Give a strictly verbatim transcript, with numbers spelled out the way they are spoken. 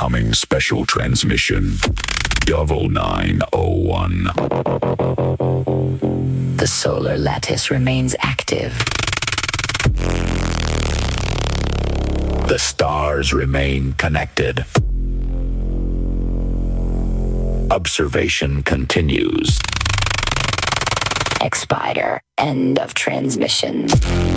Incoming special transmission. Double nine oh one. The solar lattice remains active. The stars remain connected. Observation continues. X-Spider, end of transmission.